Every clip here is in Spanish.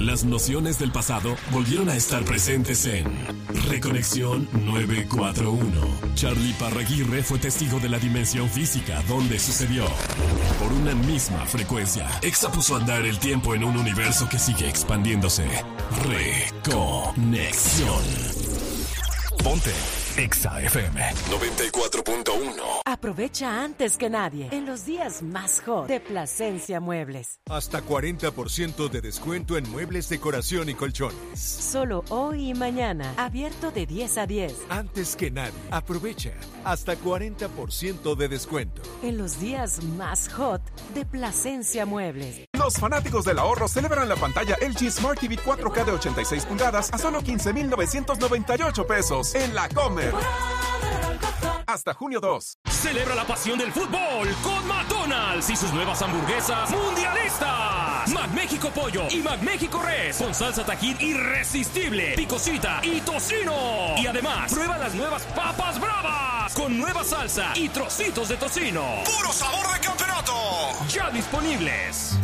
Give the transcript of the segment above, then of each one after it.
Las nociones del pasado volvieron a estar presentes en Reconexión 941. Charlie Parraguirre fue testigo de la dimensión física donde sucedió. Por una misma frecuencia, Exa puso a andar el tiempo en un universo que sigue expandiéndose. Reconexión. Ponte Exa FM 94.1. Aprovecha antes que nadie en los días más hot de Plasencia Muebles. Hasta 40% de descuento en muebles, decoración y colchones. Solo hoy y mañana, abierto de 10 a 10. Antes que nadie, aprovecha hasta 40% de descuento. En los días más hot de Plasencia Muebles. Los fanáticos del ahorro celebran la pantalla LG Smart TV 4K de 86 pulgadas a solo 15,998 pesos en la Comer. Hasta junio 2. Celebra la pasión del fútbol con McDonald's y sus nuevas hamburguesas mundialistas. McMéxico Pollo y McMéxico Res con salsa Tajín irresistible, picosita y tocino. Y además, prueba las nuevas papas bravas con nueva salsa y trocitos de tocino. ¡Puro sabor de campeonato! Ya disponibles.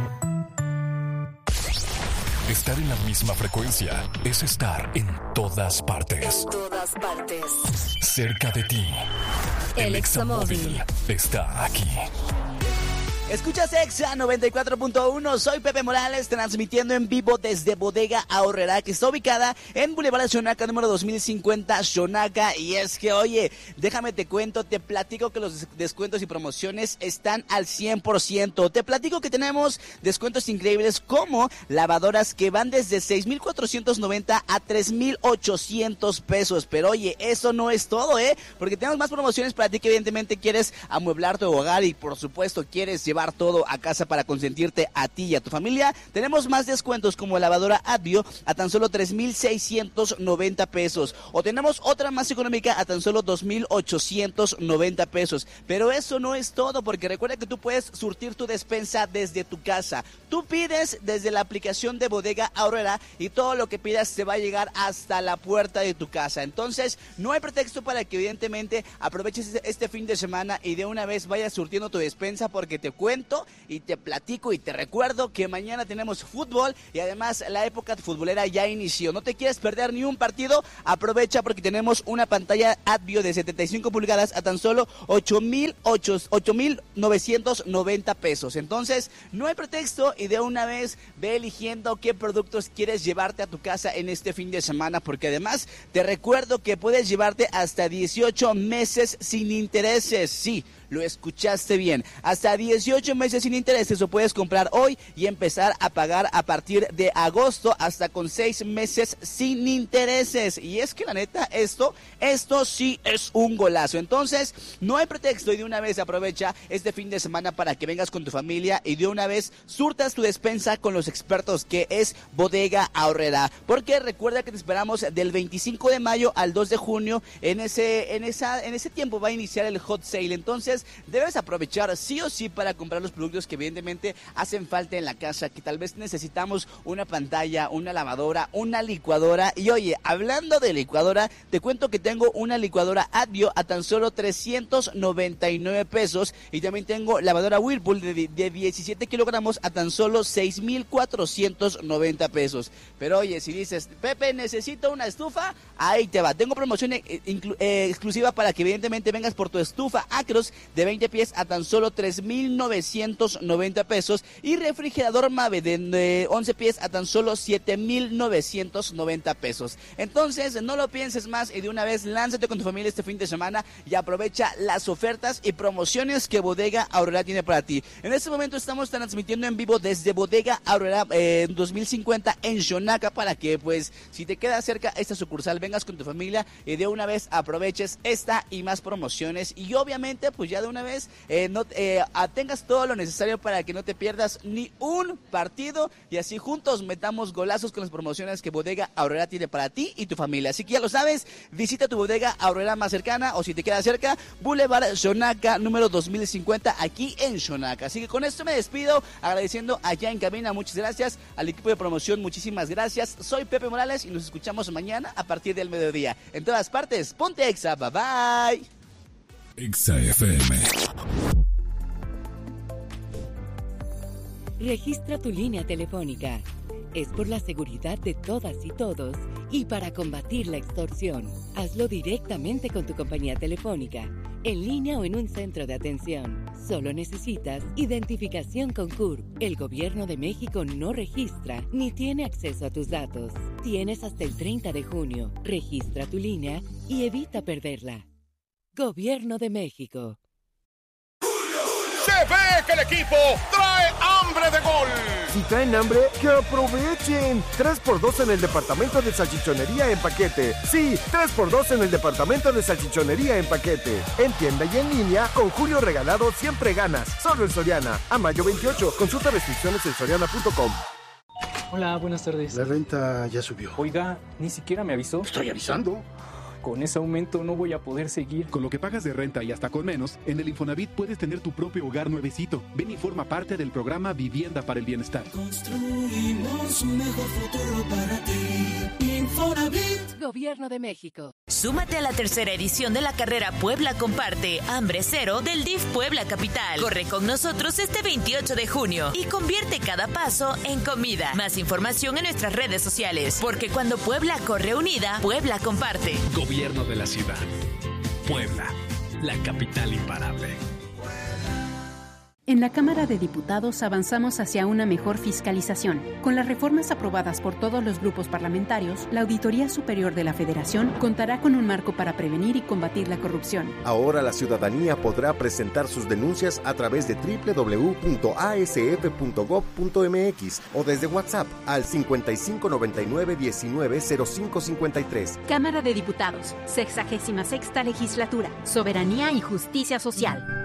Estar en la misma frecuencia es estar en todas partes. En todas partes. Cerca de ti. El Examóvil está aquí. Escuchas Exa 94.1, soy Pepe Morales, transmitiendo en vivo desde Bodega Aurrerá, que está ubicada en Boulevard Xonaca, número 2050, Xonaca. Y es que, oye, déjame te cuento, te platico que los descuentos y promociones están al 100%. Te platico que tenemos descuentos increíbles como lavadoras que van desde 6,490 a 3,800 pesos. Pero oye, eso no es todo, porque tenemos más promociones para ti que evidentemente quieres amueblar tu hogar y por supuesto quieres llevar todo a casa para consentirte a ti y a tu familia. Tenemos más descuentos como lavadora Advio a tan solo 3,690 pesos. O tenemos otra más económica a tan solo 2,890 pesos. Pero eso no es todo, porque recuerda que tú puedes surtir tu despensa desde tu casa. Tú pides desde la aplicación de Bodega Aurrerá y todo lo que pidas te va a llegar hasta la puerta de tu casa. Entonces, no hay pretexto para que evidentemente aproveches este fin de semana y de una vez vayas surtiendo tu despensa, porque te cuento y te platico y te recuerdo que mañana tenemos fútbol y además la época futbolera ya inició. No te quieres perder ni un partido, aprovecha porque tenemos una pantalla Advio de 75 pulgadas a tan solo 8,990 pesos. Entonces, no hay pretexto y de una vez ve eligiendo qué productos quieres llevarte a tu casa en este fin de semana, porque además te recuerdo que puedes llevarte hasta 18 meses sin intereses. Sí, lo escuchaste bien, hasta 18 meses sin intereses lo puedes comprar hoy y empezar a pagar a partir de agosto hasta con 6 meses sin intereses. Y es que la neta, esto sí es un golazo. Entonces, no hay pretexto y de una vez aprovecha este fin de semana para que vengas con tu familia y de una vez surtas tu despensa con los expertos que es Bodega Aurrerá. Porque recuerda que te esperamos del 25 de mayo al 2 de junio. En ese tiempo va a iniciar el hot sale. Entonces, debes aprovechar sí o sí para comprar los productos que evidentemente hacen falta en la casa, que tal vez necesitamos una pantalla, una lavadora, una licuadora. Y oye, hablando de licuadora, te cuento que tengo una licuadora Advio a tan solo 399 pesos y también tengo lavadora Whirlpool de 17 kilogramos a tan solo 6,490 pesos. Pero oye, si dices, Pepe, necesito una estufa, ahí te va. Tengo promoción exclusiva para que evidentemente vengas por tu estufa Acros de 20 pies a tan solo 3,990 pesos y refrigerador Mave de 11 pies a tan solo 7,990 pesos. Entonces, no lo pienses más y de una vez lánzate con tu familia este fin de semana y aprovecha las ofertas y promociones que Bodega Aurrerá tiene para ti. En este momento estamos transmitiendo en vivo desde Bodega Aurrerá 2050 en Xonaca, para que pues si te queda cerca esta sucursal vengas con tu familia y de una vez aproveches esta y más promociones y obviamente pues ya de una vez tengas todo lo necesario para que no te pierdas ni un partido y así juntos metamos golazos con las promociones que Bodega Aurrerá tiene para ti y tu familia. Así que ya lo sabes, visita tu Bodega Aurrerá más cercana o si te queda cerca, Boulevard Xonaca número 2050 aquí en Xonaca. Así que con esto me despido agradeciendo allá en cabina, muchas gracias al equipo de promoción, muchísimas gracias. Soy Pepe Morales y nos escuchamos mañana a partir del mediodía. En todas partes, ponte Exa, bye bye. Exa FM. Registra tu línea telefónica Es por la seguridad de todas y todos y para combatir la extorsión. Hazlo directamente con tu compañía telefónica, en línea o en un centro de atención. Solo necesitas identificación con CURP. El Gobierno de México no registra ni tiene acceso a tus datos. Tienes hasta el 30 de junio. Registra tu línea y evita perderla. Gobierno de México. Se ve que el equipo trae hambre de gol. Si traen hambre, que aprovechen. 3x2 en el departamento de salchichonería en paquete. Sí, 3x2 en el departamento de salchichonería en paquete. En tienda y en línea, con Julio Regalado siempre ganas. Solo en Soriana. A mayo 28. Consulta restricciones en soriana.com. Hola, buenas tardes. La renta ya subió. Oiga, ni siquiera me avisó. Estoy avisando. Con ese aumento no voy a poder seguir. Con lo que pagas de renta y hasta con menos, en el Infonavit puedes tener tu propio hogar nuevecito. Ven y forma parte del programa Vivienda para el Bienestar. Construimos un mejor futuro para ti. Infonavit. Gobierno de México. Súmate a la tercera edición de la carrera Puebla Comparte Hambre Cero del DIF Puebla Capital. Corre con nosotros este 28 de junio y convierte cada paso en comida. Más información en nuestras redes sociales, porque cuando Puebla corre unida, Puebla comparte. Gobierno de la ciudad. Puebla, la capital imparable. En la Cámara de Diputados avanzamos hacia una mejor fiscalización. Con las reformas aprobadas por todos los grupos parlamentarios, la Auditoría Superior de la Federación contará con un marco para prevenir y combatir la corrupción. Ahora la ciudadanía podrá presentar sus denuncias a través de www.asf.gov.mx o desde WhatsApp al 5599190553. Cámara de Diputados, 66ª Legislatura, Soberanía y Justicia Social.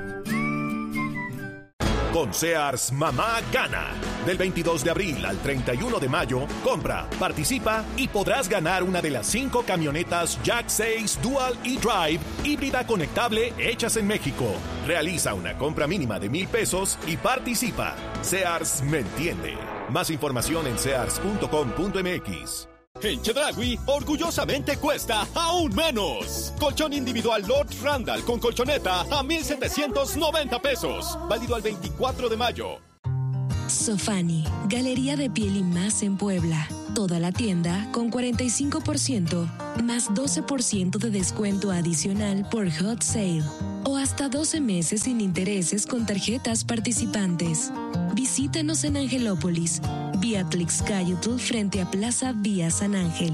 Con Sears, mamá gana. Del 22 de abril al 31 de mayo, compra, participa y podrás ganar una de las 5 camionetas Jack 6 Dual e-Drive híbrida conectable hechas en México. Realiza una compra mínima de $1,000 y participa. Sears me entiende. Más información en sears.com.mx. En Chedraui, orgullosamente cuesta aún menos. Colchón individual Lord Randall con colchoneta a $1,790. Válido al 24 de mayo. Sofani, Galería de Piel y Más en Puebla. Toda la tienda con 45% más 12% de descuento adicional por Hot Sale. O hasta 12 meses sin intereses con tarjetas participantes. Visítanos en Angelópolis, vía Tlixcayotl frente a Plaza Vía San Ángel.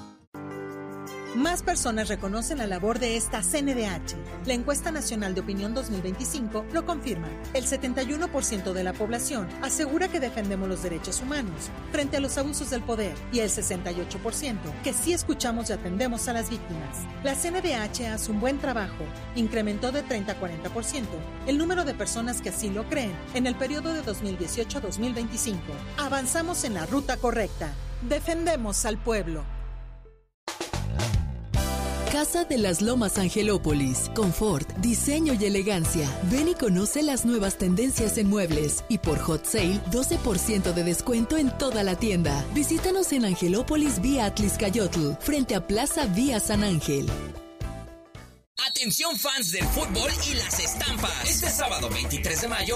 Más personas reconocen la labor de esta CNDH. La Encuesta Nacional de Opinión 2025 lo confirma. El 71% de la población asegura que defendemos los derechos humanos frente a los abusos del poder y el 68% que sí escuchamos y atendemos a las víctimas. La CNDH hace un buen trabajo. Incrementó de 30 a 40% el número de personas que así lo creen en el periodo de 2018 a 2025. Avanzamos en la ruta correcta. Defendemos al pueblo. Casa de las Lomas Angelópolis. Confort, diseño y elegancia. Ven y conoce las nuevas tendencias en muebles. Y por Hot Sale, 12% de descuento en toda la tienda. Visítanos en Angelópolis vía Tlixcayotl, frente a Plaza Vía San Ángel. Atención fans del fútbol y las estampas. Este sábado 23 de mayo